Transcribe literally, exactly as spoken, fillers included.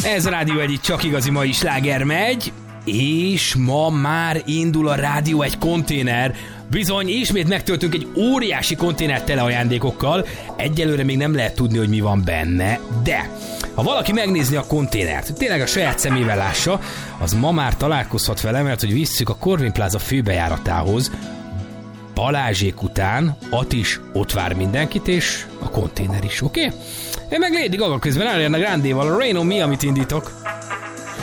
Ez a Rádió egy csak igazi mai sláger megy, és ma már indul a Rádió egy konténer. Bizony, ismét megtöltünk egy óriási konténert tele ajándékokkal. Egyelőre még nem lehet tudni, hogy mi van benne, de ha valaki megnézni a konténert, tényleg a saját szemével lássa, az ma már találkozhat vele, mert hogy visszük a Corvin Plaza főbejáratához. Balázsék után Atis ott vár mindenkit, és a konténer is, oké? Okay? Én meg Lady Gaga közben Ariana Grandéval a Rain on Me, amit indítok.